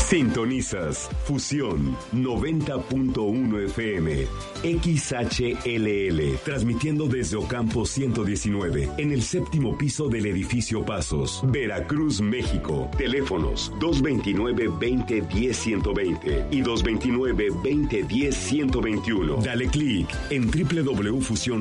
Sintonizas Fusión 90.1 FM, XHLL, transmitiendo desde Ocampo 119, en el séptimo piso del edificio Pasos, Veracruz, México. Teléfonos 229-2010-120 y 229-2010-121. Dale clic en www.fusion